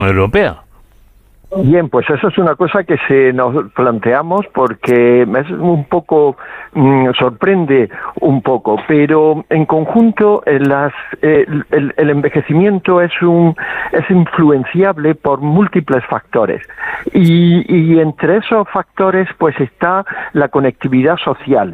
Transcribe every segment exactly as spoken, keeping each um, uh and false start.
Europea. Bien, pues eso es una cosa que se nos planteamos porque es un poco, mmm, sorprende un poco, pero en conjunto eh, las, eh, el, el envejecimiento es un es influenciable por múltiples factores y, y entre esos factores pues está la conectividad social,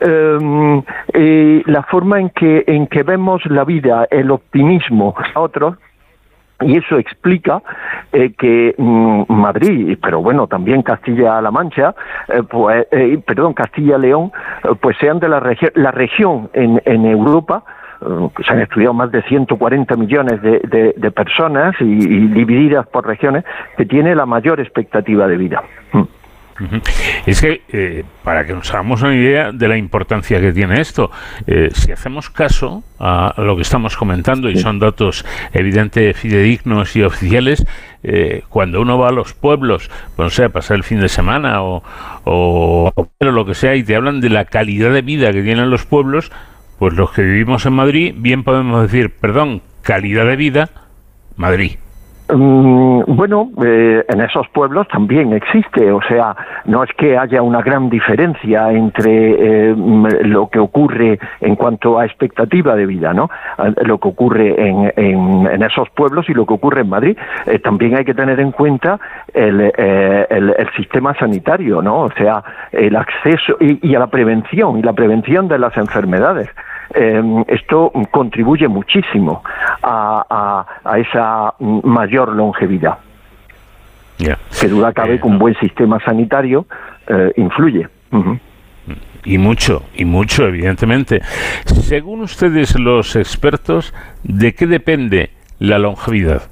eh, eh, la forma en que en que vemos la vida, el optimismo a otros. Y eso explica eh, que mmm, Madrid, pero bueno, también Castilla-La Mancha, eh, pues, eh, perdón, Castilla-León, eh, pues sean de la región, la región en, en Europa. Eh, se han estudiado más de ciento cuarenta millones de, de, de personas y, y divididas por regiones, que tiene la mayor expectativa de vida. Mm. Es que, eh, para que nos hagamos una idea de la importancia que tiene esto, eh, si hacemos caso a lo que estamos comentando, y son datos evidentemente fidedignos y oficiales, eh, cuando uno va a los pueblos, pues no sé, a pasar el fin de semana o, o, o lo que sea, y te hablan de la calidad de vida que tienen los pueblos, pues los que vivimos en Madrid, bien podemos decir, perdón, calidad de vida, Madrid. Bueno, eh, en esos pueblos también existe, o sea, no es que haya una gran diferencia entre eh, lo que ocurre en cuanto a expectativa de vida, ¿no? Lo que ocurre en, en, en esos pueblos y lo que ocurre en Madrid. Eh, también hay que tener en cuenta el, eh, el, el sistema sanitario, ¿no? O sea, el acceso y, y a la prevención, y la prevención de las enfermedades. Eh, esto contribuye muchísimo a, a, a esa mayor longevidad. Yeah. Que duda cabe eh, que un buen sistema sanitario eh, influye. Uh-huh. Y mucho, y mucho, evidentemente. Según ustedes, los expertos, ¿de qué depende la longevidad?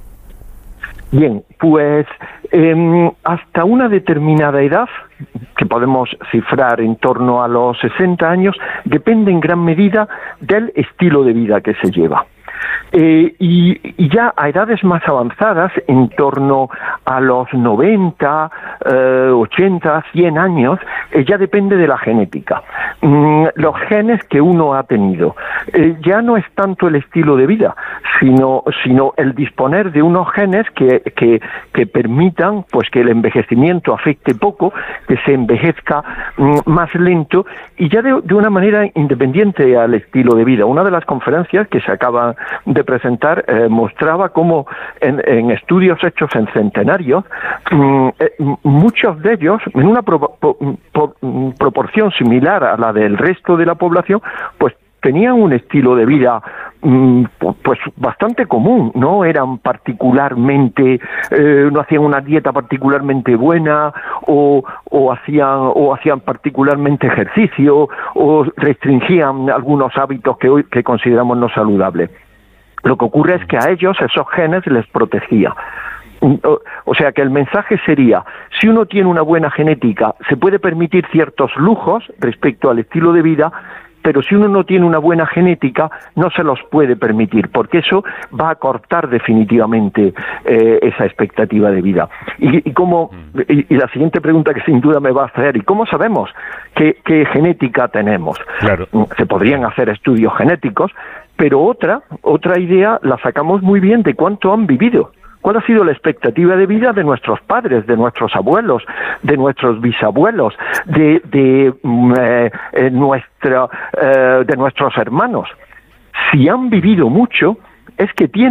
Bien, pues eh, hasta una determinada edad, que podemos cifrar en torno a los sesenta años, depende en gran medida del estilo de vida que se lleva. Eh, y, y ya a edades más avanzadas, en torno a los noventa, eh, ochenta, cien años, eh, ya depende de la genética. Mm, los genes que uno ha tenido. Eh, ya no es tanto el estilo de vida, sino, sino el disponer de unos genes que, que, que permitan pues que el envejecimiento afecte poco, que se envejezca mm, más lento y ya de, de una manera independiente al estilo de vida. Una de las conferencias que se acaba de presentar eh, mostraba cómo en, en estudios hechos en centenarios mm, eh, muchos de ellos en una pro, pro, pro, proporción similar a la del resto de la población pues tenían un estilo de vida mm, pues bastante común, no eran particularmente eh, no hacían una dieta particularmente buena o, o hacían o hacían particularmente ejercicio o restringían algunos hábitos que hoy que consideramos no saludables. Lo que ocurre es que a ellos esos genes les protegía. O sea que el mensaje sería, si uno tiene una buena genética, se puede permitir ciertos lujos respecto al estilo de vida, pero si uno no tiene una buena genética, no se los puede permitir, porque eso va a cortar definitivamente eh, esa expectativa de vida. Y, y, cómo, y, y la siguiente pregunta que sin duda me va a hacer, ¿y cómo sabemos qué, qué genética tenemos? Claro. Se podrían hacer estudios genéticos, pero otra, otra idea la sacamos muy bien de cuánto han vivido. ¿Cuál ha sido la expectativa de vida de nuestros padres, de nuestros abuelos, de nuestros bisabuelos, de, de, eh, eh, nuestra, eh, de nuestros hermanos? Si han vivido mucho, es que tienen